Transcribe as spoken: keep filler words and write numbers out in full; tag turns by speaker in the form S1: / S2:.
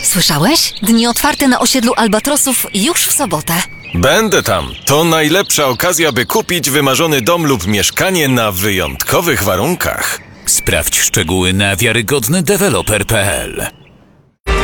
S1: Słyszałeś? Dni otwarte na osiedlu Albatrosów już w sobotę.
S2: Będę tam. To najlepsza okazja, by kupić wymarzony dom lub mieszkanie na wyjątkowych warunkach.
S3: Sprawdź szczegóły na wiarygodny deweloper kropka p l.